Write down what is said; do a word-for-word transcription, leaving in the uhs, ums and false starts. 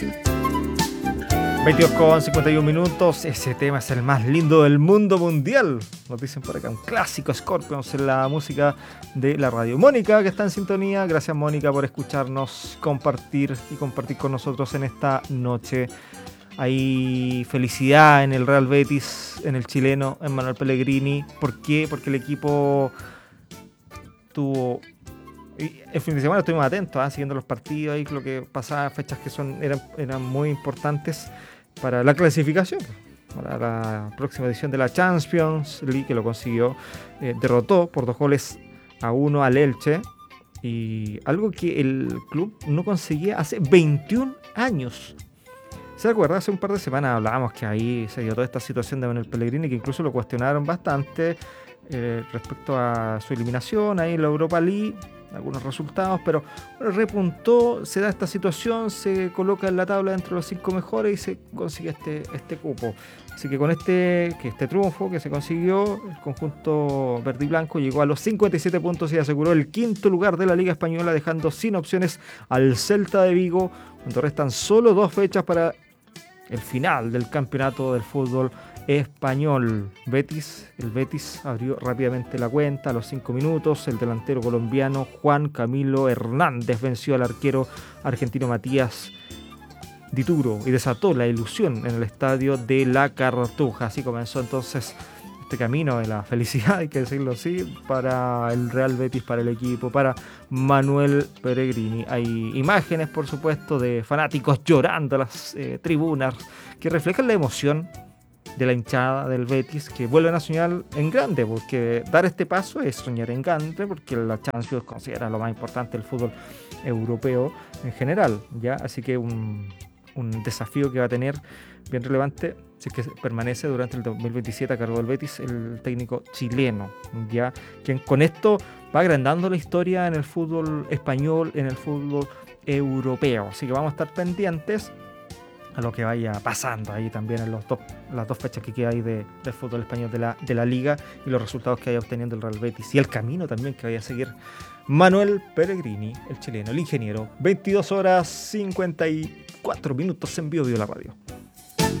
veintidós con cincuenta y uno minutos. Ese tema es el más lindo del mundo mundial. Nos dicen por acá, un clásico Scorpions en la música de la radio. Mónica, que está en sintonía. Gracias, Mónica, por escucharnos, compartir y compartir con nosotros en esta noche. Hay felicidad en el Real Betis, en el chileno, en Manuel Pellegrini. ¿Por qué? Porque el equipo tuvo... El fin de semana estuvimos atentos, ¿eh? Siguiendo los partidos, ahí lo que pasaba, fechas que son eran, eran muy importantes para la clasificación, para la próxima edición de la Champions League, que lo consiguió. Eh, derrotó por dos goles a uno al Elche, y algo que el club no conseguía hace veintiún años. ¿Se acuerda? Hace un par de semanas hablábamos que ahí se dio toda esta situación de Manuel Pellegrini, que incluso lo cuestionaron bastante eh, respecto a su eliminación ahí en la Europa League, algunos resultados, pero bueno, repuntó, se da esta situación, se coloca en la tabla dentro de los cinco mejores y se consigue este, este cupo. Así que con este, que este triunfo que se consiguió, el conjunto verde y blanco llegó a los cincuenta y siete puntos y aseguró el quinto lugar de la Liga Española, dejando sin opciones al Celta de Vigo, cuando restan solo dos fechas para el final del campeonato del fútbol español. Betis, el Betis abrió rápidamente la cuenta a los cinco minutos. El delantero colombiano Juan Camilo Hernández venció al arquero argentino Matías Dituro y desató la ilusión en el estadio de La Cartuja. Así comenzó entonces este camino de la felicidad, hay que decirlo así, para el Real Betis, para el equipo, para Manuel Pellegrini. Hay imágenes, por supuesto, de fanáticos llorando a las eh, tribunas, que reflejan la emoción de la hinchada del Betis, que vuelven a soñar en grande, porque dar este paso es soñar en grande, porque la Champions considera lo más importante del fútbol europeo en general, ¿ya? Así que un, un desafío que va a tener bien relevante si es que permanece durante el dos mil veintisiete a cargo del Betis el técnico chileno, ¿ya? Quien con esto va agrandando la historia en el fútbol español, en el fútbol europeo. Así que vamos a estar pendientes a lo que vaya pasando ahí también en los dos, las dos fechas que queda ahí de, del fútbol español de la, de la Liga, y los resultados que vaya obteniendo el Real Betis y el camino también que vaya a seguir Manuel Pellegrini, el chileno, el ingeniero. veintidós horas cincuenta y cuatro minutos en Bio Bio la radio.